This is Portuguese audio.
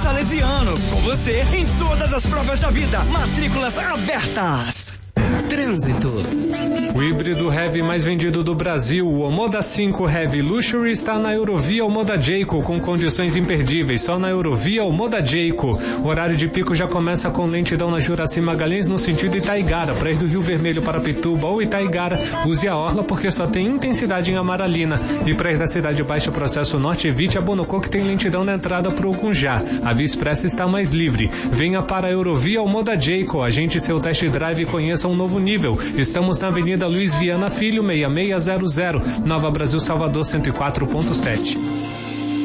Salesiano, com você em todas as provas da vida. Matrículas abertas. Trânsito. O híbrido heavy mais vendido do Brasil, o Omoda 5 Heavy Luxury, está na Eurovia Omoda Jayco, com condições imperdíveis, só na Eurovia Omoda Jayco. O horário de pico já começa com lentidão na Juraci Magalhães no sentido Itaigara, para ir do Rio Vermelho para Pituba ou Itaigara, use a orla porque só tem intensidade em Amaralina. E para ir da Cidade Baixa Processo Norte, evite a Bonocô, que tem lentidão na entrada para o Ucunjá. A Via Expressa está mais livre. Venha para a Eurovia Omoda Jayco, agende seu test drive e conheça um novo nível. Estamos na Avenida Luiz Viana Filho, 6600, Nova Brasil, Salvador, 104.7.